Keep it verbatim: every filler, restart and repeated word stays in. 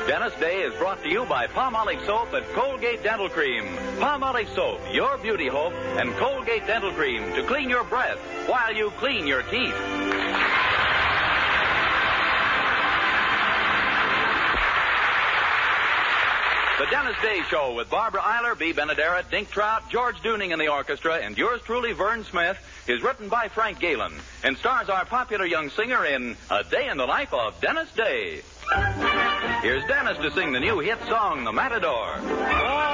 Dennis Day is brought to you by Palmolive Soap and Colgate Dental Cream. Palmolive Soap, your beauty hope, and Colgate Dental Cream to clean your breath while you clean your teeth. The Dennis Day Show with Barbara Eiler, B. Benaderet, Dink Trout, George Dooning in the orchestra, and yours truly, Vern Smith, is written by Frank Galen and stars our popular young singer in A Day in the Life of Dennis Day. Here's Dennis to sing the new hit song, The Matador.